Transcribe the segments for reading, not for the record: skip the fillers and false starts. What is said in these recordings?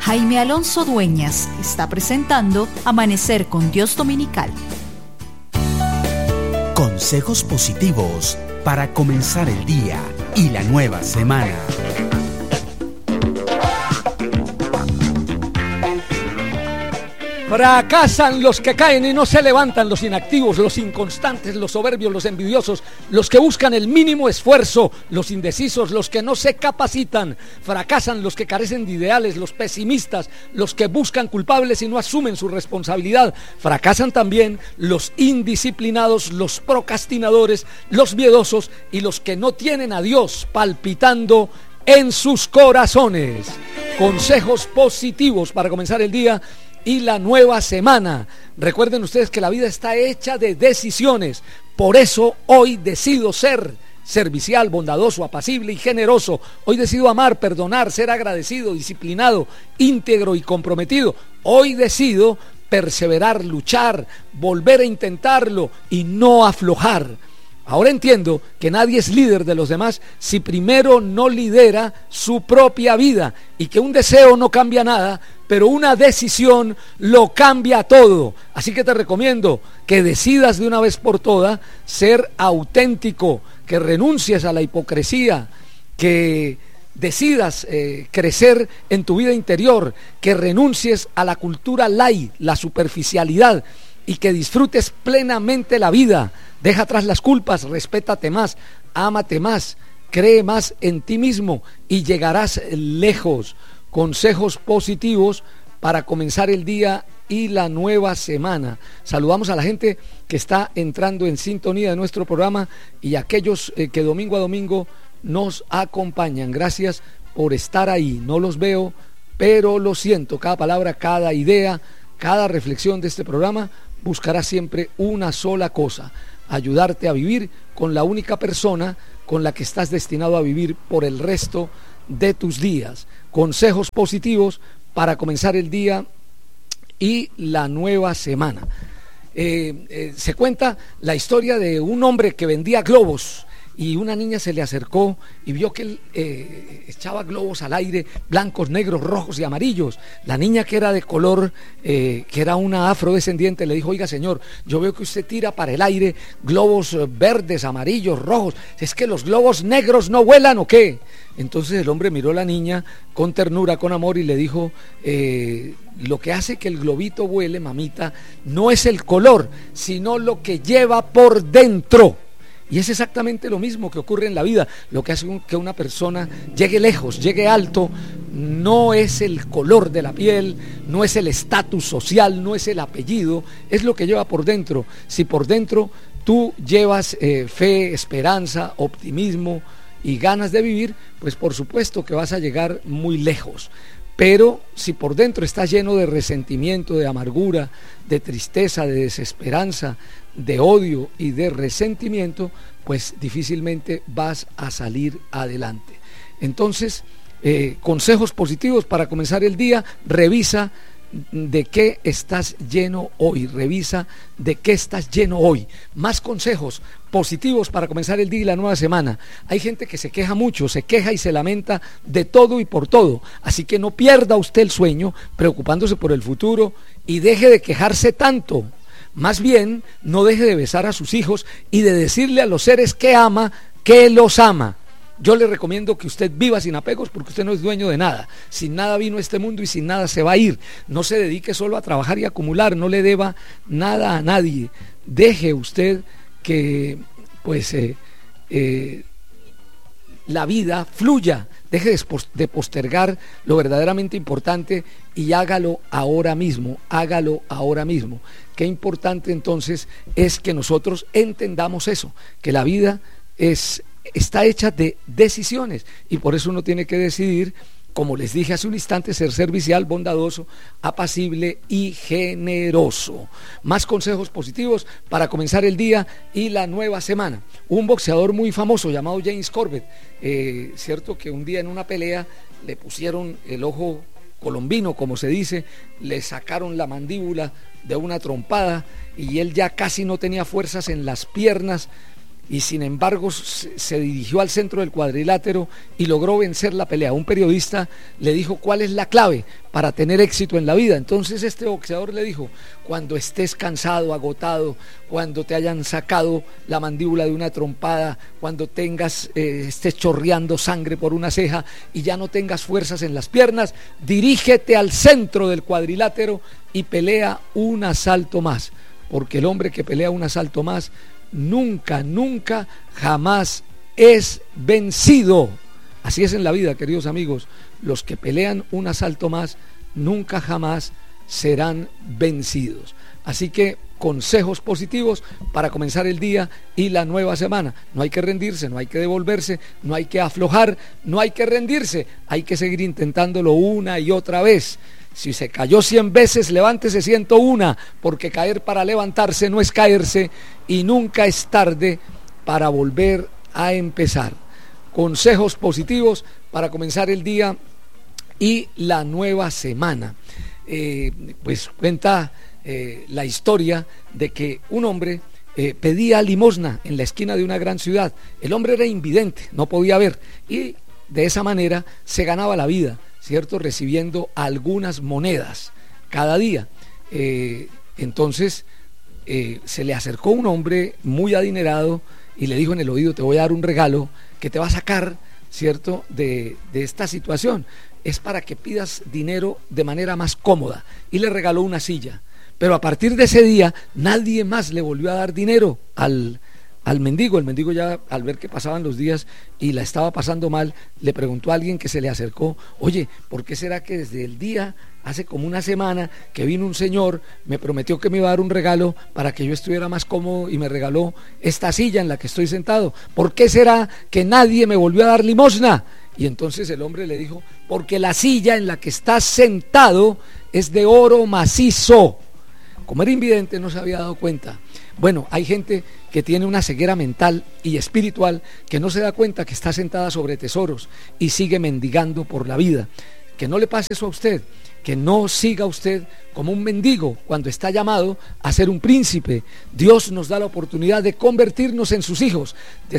Jaime Alonso Dueñas está presentando Amanecer con Dios Dominical. Consejos positivos para comenzar el día y la nueva semana. Fracasan los que caen y no se levantan, los inactivos, los inconstantes, los soberbios, los envidiosos, los que buscan el mínimo esfuerzo, los indecisos, los que no se capacitan. Fracasan los que carecen de ideales, los pesimistas, los que buscan culpables y no asumen su responsabilidad. Fracasan también los indisciplinados, los procrastinadores, los miedosos y los que no tienen a Dios palpitando en sus corazones. Consejos positivos para comenzar el día y la nueva semana. Recuerden ustedes que la vida está hecha de decisiones. Por eso hoy decido ser servicial, bondadoso, apacible y generoso. Hoy decido amar, perdonar, ser agradecido, disciplinado, íntegro y comprometido. Hoy decido perseverar, luchar, volver a intentarlo y no aflojar. Ahora entiendo que nadie es líder de los demás si primero no lidera su propia vida, y que un deseo no cambia nada, pero una decisión lo cambia todo. Así que te recomiendo que decidas de una vez por todas ser auténtico, que renuncies a la hipocresía, que decidas crecer en tu vida interior, que renuncies a la cultura light, la superficialidad, y que disfrutes plenamente la vida. Deja atrás las culpas, respétate más, ámate más, cree más en ti mismo y llegarás lejos. Consejos positivos para comenzar el día y la nueva semana. Saludamos a la gente que está entrando en sintonía de nuestro programa y a aquellos que domingo a domingo nos acompañan. Gracias por estar ahí. No los veo, pero lo siento. Cada palabra, cada idea, cada reflexión de este programa buscará siempre una sola cosa: ayudarte a vivir con la única persona con la que estás destinado a vivir por el resto de tus días. Consejos positivos para comenzar el día y la nueva semana. Se cuenta la historia de un hombre que vendía globos, y una niña se le acercó y vio que él echaba globos al aire, blancos, negros, rojos y amarillos. La niña, que era de color, que era una afrodescendiente, le dijo: oiga señor, yo veo que usted tira para el aire globos verdes, amarillos, rojos, ¿es que los globos negros no vuelan o qué? Entonces el hombre miró a la niña con ternura, con amor, y le dijo: lo que hace que el globito vuele, mamita, no es el color, sino lo que lleva por dentro. Y es exactamente lo mismo que ocurre en la vida. Lo que hace que una persona llegue lejos, llegue alto, no es el color de la piel, no es el estatus social, no es el apellido, es lo que lleva por dentro. Si por dentro tú llevas fe, esperanza, optimismo y ganas de vivir, pues por supuesto que vas a llegar muy lejos. Pero si por dentro estás lleno de resentimiento, de amargura, de tristeza, de desesperanza, de odio y de resentimiento, pues difícilmente vas a salir adelante. Entonces, consejos positivos para comenzar el día: revisa de qué estás lleno hoy, revisa de qué estás lleno hoy. Más consejos positivos para comenzar el día y la nueva semana. Hay gente que se queja mucho, se queja y se lamenta de todo y por todo, así que no pierda usted el sueño preocupándose por el futuro y deje de quejarse tanto. Más bien, no deje de besar a sus hijos y de decirle a los seres que ama que los ama. Yo le recomiendo que usted viva sin apegos, porque usted no es dueño de nada. Sin nada vino a este mundo y sin nada se va a ir. No se dedique solo a trabajar y acumular, no le deba nada a nadie. Deje usted que la vida fluya. Deje de postergar lo verdaderamente importante y hágalo ahora mismo, hágalo ahora mismo. Qué importante entonces es que nosotros entendamos eso, que la vida está hecha de decisiones, y por eso uno tiene que decidir, como les dije hace un instante, ser servicial, bondadoso, apacible y generoso. Más consejos positivos para comenzar el día y la nueva semana. Un boxeador muy famoso llamado James Corbett, cierto que un día en una pelea le pusieron el ojo colombino, como se dice, le sacaron la mandíbula de una trompada y él ya casi no tenía fuerzas en las piernas. y sin embargo se dirigió al centro del cuadrilátero y logró vencer la pelea. Un periodista le dijo cuál es la clave para tener éxito en la vida. Entonces este boxeador le dijo: cuando estés cansado, agotado, cuando te hayan sacado la mandíbula de una trompada, cuando estés chorreando sangre por una ceja y ya no tengas fuerzas en las piernas, dirígete al centro del cuadrilátero y pelea un asalto más, porque el hombre que pelea un asalto más nunca, jamás es vencido. Así es en la vida, queridos amigos. Los que pelean un asalto más nunca jamás serán vencidos. Así que consejos positivos para comenzar el día y la nueva semana. No hay que rendirse, no hay que devolverse, no hay que aflojar, no hay que rendirse, hay que seguir intentándolo una y otra vez. Si se cayó 100 veces, levántese 101, porque caer para levantarse no es caerse y nunca es tarde para volver a empezar. Consejos positivos para comenzar el día y la nueva semana. Pues cuenta la historia de que un hombre pedía limosna en la esquina de una gran ciudad. El hombre era invidente, no podía ver, y de esa manera se ganaba la vida, ¿cierto? Recibiendo algunas monedas cada día. Entonces se le acercó un hombre muy adinerado y le dijo en el oído: te voy a dar un regalo que te va a sacar, ¿cierto?, de esta situación. Es para que pidas dinero de manera más cómoda. Y le regaló una silla. Pero a partir de ese día nadie más le volvió a dar dinero al mendigo. El mendigo, ya al ver que pasaban los días y la estaba pasando mal, le preguntó a alguien que se le acercó: oye, ¿por qué será que desde el día, hace como una semana, que vino un señor, me prometió que me iba a dar un regalo para que yo estuviera más cómodo y me regaló esta silla en la que estoy sentado? ¿Por qué será que nadie me volvió a dar limosna? Y entonces el hombre le dijo: porque la silla en la que estás sentado es de oro macizo. Como era invidente, no se había dado cuenta. Bueno, hay gente que tiene una ceguera mental y espiritual, que no se da cuenta que está sentada sobre tesoros y sigue mendigando por la vida. Que no le pase eso a usted, que no siga usted como un mendigo cuando está llamado a ser un príncipe. Dios nos da la oportunidad de convertirnos en sus hijos,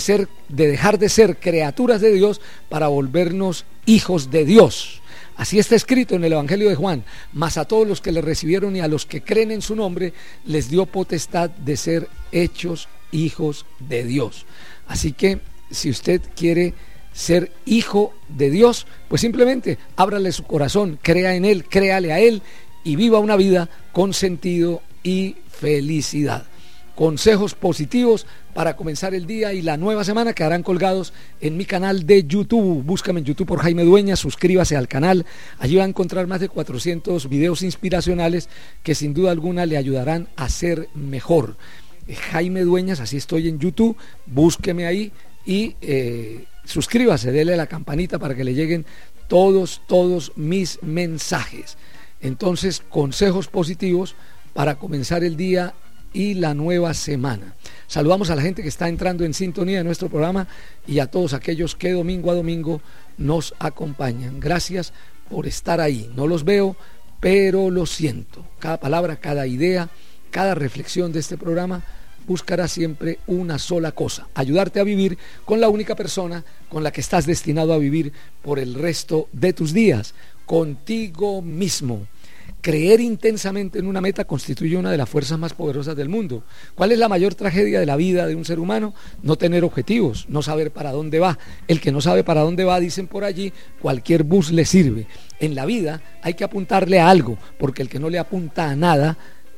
de dejar de ser criaturas de Dios para volvernos hijos de Dios. Así está escrito en el Evangelio de Juan: mas a todos los que le recibieron y a los que creen en su nombre, les dio potestad de ser hechos hijos de Dios. Así que si usted quiere ser hijo de Dios, pues simplemente ábrale su corazón, crea en Él, créale a Él y viva una vida con sentido y felicidad. Consejos positivos para comenzar el día y la nueva semana quedarán colgados en mi canal de YouTube. Búscame en YouTube por Jaime Dueñas, suscríbase al canal. Allí va a encontrar más de 400 videos inspiracionales que sin duda alguna le ayudarán a ser mejor. Jaime Dueñas, así estoy en YouTube, búsqueme ahí y suscríbase, dele a la campanita para que le lleguen todos mis mensajes. Entonces, consejos positivos para comenzar el día y la nueva semana. Saludamos a la gente que está entrando en sintonía de nuestro programa y a todos aquellos que domingo a domingo nos acompañan. Gracias por estar ahí. No los veo, pero los siento. Cada palabra, cada idea, cada reflexión de este programa buscará siempre una sola cosa: ayudarte a vivir con la única persona con la que estás destinado a vivir por el resto de tus días, contigo mismo. Creer intensamente en una meta constituye una de las fuerzas más poderosas del mundo. ¿Cuál es la mayor tragedia de la vida de un ser humano? No tener objetivos, no saber para dónde va. El que no sabe para dónde va, dicen por allí, cualquier bus le sirve. En la vida hay que apuntarle a algo, porque el que no le apunta a nada,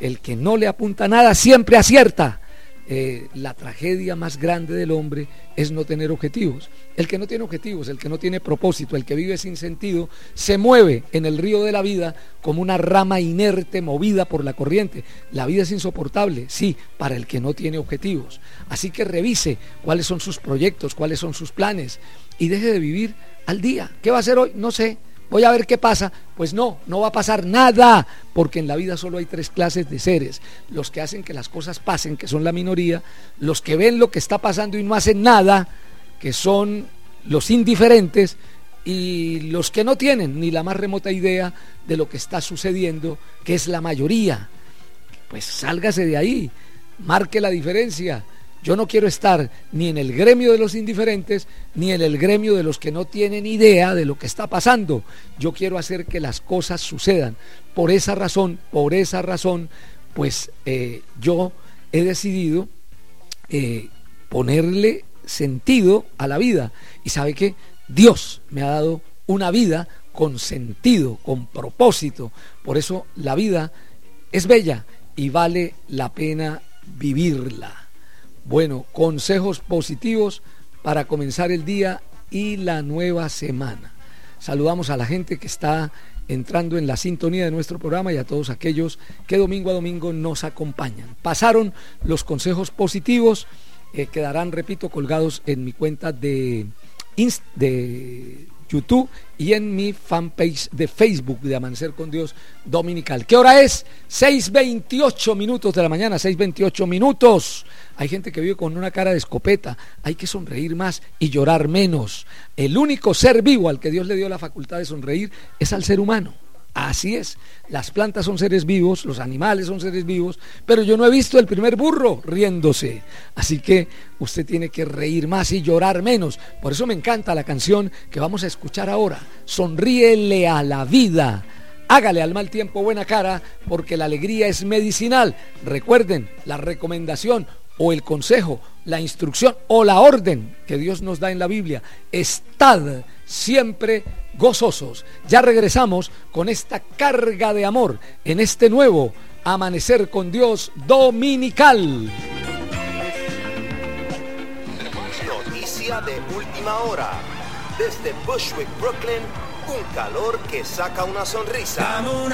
siempre acierta. La tragedia más grande del hombre es no tener objetivos. El que no tiene objetivos, el que no tiene propósito, el que vive sin sentido, se mueve en el río de la vida como una rama inerte movida por la corriente. La vida es insoportable, sí, para el que no tiene objetivos. Así que revise cuáles son sus proyectos, cuáles son sus planes y deje de vivir al día. ¿Qué va a hacer hoy? No sé. Voy a ver qué pasa. Pues no va a pasar nada, porque en la vida solo hay 3 clases de seres: los que hacen que las cosas pasen, que son la minoría; los que ven lo que está pasando y no hacen nada, que son los indiferentes; y los que no tienen ni la más remota idea de lo que está sucediendo, que es la mayoría. Pues sálgase de ahí, marque la diferencia Yo no quiero estar ni en el gremio de los indiferentes, ni en el gremio de los que no tienen idea de lo que está pasando. Yo quiero hacer que las cosas sucedan. Por esa razón, pues yo he decidido ponerle sentido a la vida. Y ¿sabe qué? Dios me ha dado una vida con sentido, con propósito. Por eso la vida es bella y vale la pena vivirla. Bueno, consejos positivos para comenzar el día y la nueva semana. Saludamos a la gente que está entrando en la sintonía de nuestro programa y a todos aquellos que domingo a domingo nos acompañan. Pasaron los consejos positivos, quedarán, repito, colgados en mi cuenta de YouTube y en mi fanpage de Facebook de Amanecer con Dios Dominical. ¿Qué hora es? 6:28 minutos de la mañana, 6:28 minutos. Hay gente que vive con una cara de escopeta. Hay que sonreír más y llorar menos. El único ser vivo al que Dios le dio la facultad de sonreír es al ser humano. Así es, las plantas son seres vivos, los animales son seres vivos, pero yo no he visto el primer burro riéndose. Así que usted tiene que reír más y llorar menos. Por eso me encanta la canción que vamos a escuchar ahora. Sonríele a la vida, hágale al mal tiempo buena cara, porque la alegría es medicinal. Recuerden la recomendación o el consejo, la instrucción o la orden que Dios nos da en la Biblia: estad siempre gozosos. Ya regresamos con esta carga de amor en este nuevo Amanecer con Dios Dominical. Noticia de última hora. Desde Bushwick, Brooklyn, un calor que saca una sonrisa.